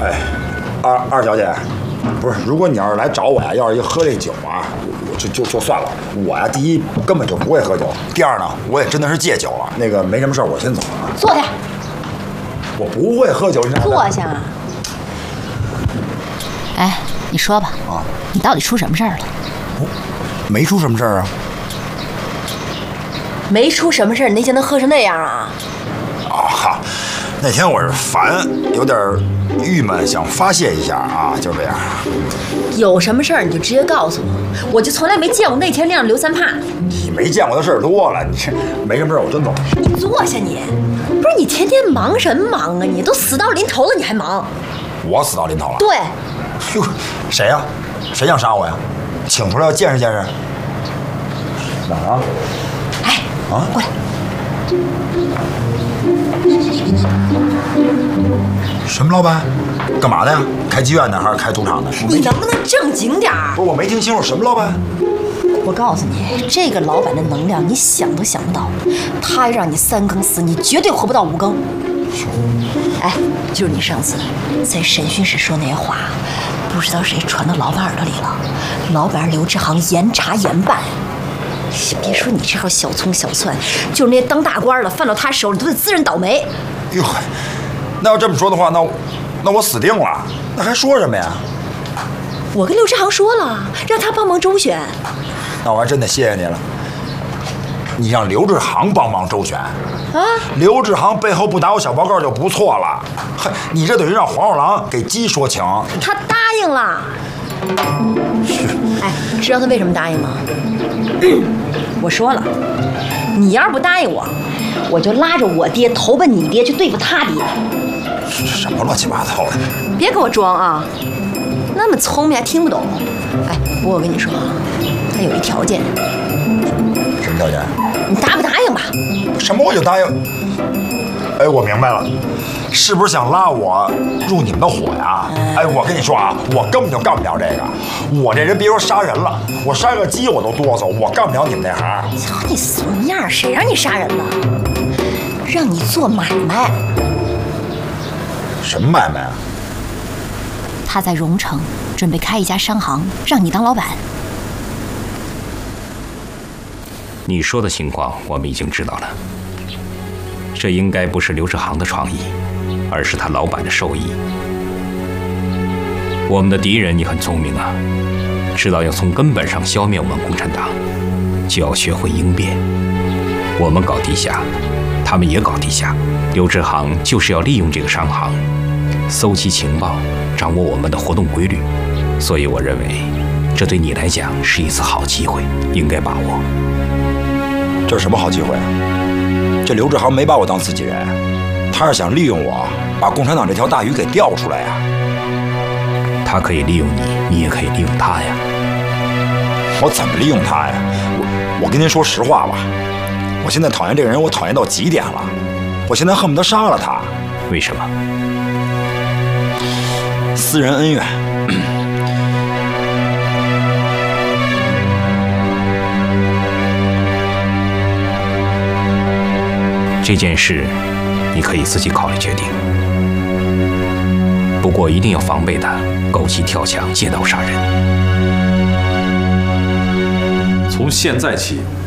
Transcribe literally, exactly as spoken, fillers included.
哎，二二小姐，不是，如果你要是来找我呀，要是一喝这酒啊，我就就就算了。我呀，第一根本就不会喝酒，第二呢，我也真的是戒酒了。那个没什么事儿，我先走了。 坐下。 我不会喝酒，你坐下。哎，你说吧，啊，你到底出什么事儿了？ 哦，没出什么事儿啊。 没出什么事儿，你那天能喝成那样啊？ 啊哈，那天我是烦，有点郁闷，想发泄一下啊，就这样。 有什么事儿你就直接告诉我，我就从来没见过那天那样刘三怕。 你没见过的事儿多了，你这没什么事儿，我真走。 你坐下你，不是你天天忙什么忙啊？你都死到临头了，你还忙？ 我死到临头了？ 对。 哟，谁呀？谁想杀我呀？请出来要见识见识。哪儿啊？ 哎，啊，过来。 什么老板？干嘛的呀？开妓院的还是开赌场的？ 你能不能正经点儿？ 不是，我没听清楚什么老板。 我告诉你，这个老板的能量你想都想不到，他让你三更死，你绝对活不到五更。哎，就是你上次在审讯室说那些话，不知道谁传到老板耳朵里了。老板刘志航严查严办。别说你这号小葱小蒜，就是那些当大官的犯到他手里都得自认倒霉。 哟，那要这么说的话，那那我死定了，那还说什么呀？ 我跟刘志航说了，让他帮忙周旋。 那我还真得谢谢你了。你让刘志航帮忙周旋啊？刘志航背后不打我小报告就不错了。嗨，你这等于让黄鼠狼给鸡说情。 他答应了。哎，知道他为什么答应吗？我说了，你要是不答应我，我就拉着我爹投奔你爹去对付他爹。 什么乱七八糟的！ 别给我装啊！那么聪明还听不懂。哎，不过我跟你说，他有一条件。 什么条件？ 你答不答应吧？ 什么我就答应。哎，我明白了，是不是想拉我入你们的伙呀？哎，我跟你说啊，我根本就干不了这个。我这人别说杀人了，我杀个鸡我都哆嗦，我干不了你们这行。 操你怂样，谁让你杀人了？让你做买卖。 什么买卖啊？ 他在荣城准备开一家商行，让你当老板。 你说的情况我们已经知道了，这应该不是刘志航的创意，而是他老板的授意。我们的敌人你很聪明啊，知道要从根本上消灭我们共产党，就要学会应变。我们搞地下，他们也搞地下。刘志航就是要利用这个商行，搜集情报，掌握我们的活动规律。所以我认为，这对你来讲是一次好机会，应该把握。 这是什么好机会啊？这刘志航没把我当自己人，他是想利用我，把共产党这条大鱼给钓出来呀。 他可以利用你，你也可以利用他呀。 我怎么利用他呀？我我跟您说实话吧，我现在讨厌这个人，我讨厌到极点了。我现在恨不得杀了他。 为什么？ 私人恩怨。 这件事，你可以自己考虑决定。不过一定要防备他狗急跳墙、借刀杀人。 从现在起，